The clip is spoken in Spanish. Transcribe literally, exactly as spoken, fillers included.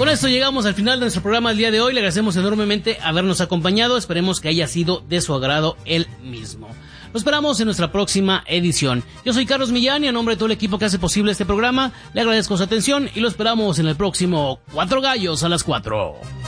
Con esto llegamos al final de nuestro programa el día de hoy. Le agradecemos enormemente habernos acompañado. Esperemos que haya sido de su agrado el mismo. Lo esperamos en nuestra próxima edición. Yo soy Carlos Millán y a nombre de todo el equipo que hace posible este programa, le agradezco su atención y lo esperamos en el próximo Cuatro Gallos a las cuatro.